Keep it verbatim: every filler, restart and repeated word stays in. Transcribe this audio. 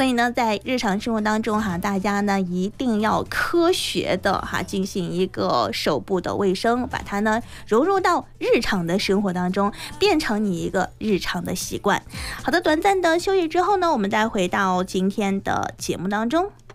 以呢，在日常生活当中哈，大家呢一定要科学的哈进行一个手部的卫生，把它呢融入到日常的生活当中，变成你一个日常的习惯。好的，短暂的休息之后呢，我们再回到今天的节目当中。